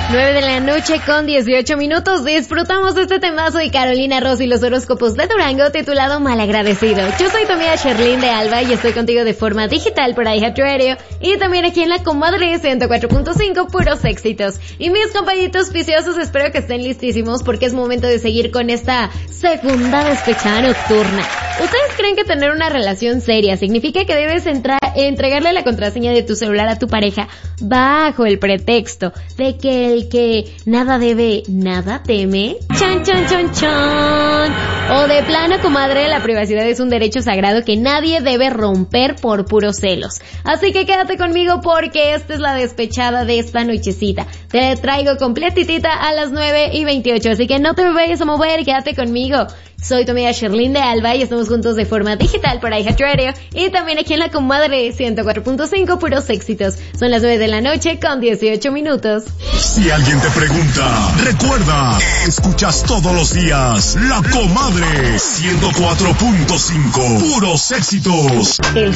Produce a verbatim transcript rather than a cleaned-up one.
nueve de la noche con dieciocho minutos. Disfrutamos de este temazo de Carolina Ross y los horóscopos de Durango titulado Malagradecido. Yo soy tu amiga Sherlyn de Alba y estoy contigo de forma digital por iHeartRadio y también aquí en la Comadre ciento cuatro punto cinco, puros éxitos. Y mis compañitos viciosos, espero que estén listísimos porque es momento de seguir con esta segunda despechada nocturna. ¿Ustedes creen que tener una relación seria significa que debes entrar, entregarle la contraseña de tu celular a tu pareja bajo el pretexto de que el que nada debe, nada teme? Chan, chan, chan, chan. O de plano, comadre, la privacidad es un derecho sagrado que nadie debe romper por puros celos. Así que quédate conmigo porque esta es la despechada de esta nochecita. Te traigo completitita a las nueve y veintiocho, así que no te vayas a mover, quédate conmigo. Soy tu amiga Sherlyn de Alba y estamos juntos de forma digital por iHeartRadio y también aquí en la Comadre ciento cuatro punto cinco, puros éxitos. Son las nueve de la noche con dieciocho minutos. Si alguien te pregunta, recuerda, escuchas todos los días La Comadre ciento cuatro punto cinco, puros éxitos. El